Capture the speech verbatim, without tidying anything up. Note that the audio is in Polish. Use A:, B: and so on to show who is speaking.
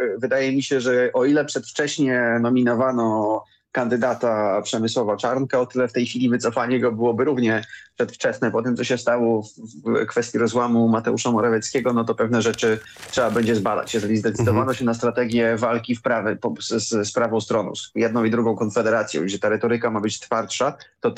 A: wydaje mi się, że o ile przedwcześnie nominowano kandydata Przemysława Czarnka, o tyle w tej chwili wycofanie go byłoby równie przedwczesne. Po tym, co się stało w kwestii rozłamu Mateusza Morawieckiego, no to pewne rzeczy trzeba będzie zbadać. Jeżeli zdecydowano mhm. się na strategię walki w prawy, z, z, z prawą stroną, z jedną i drugą konfederacją, gdzie ta retoryka ma być twardsza, to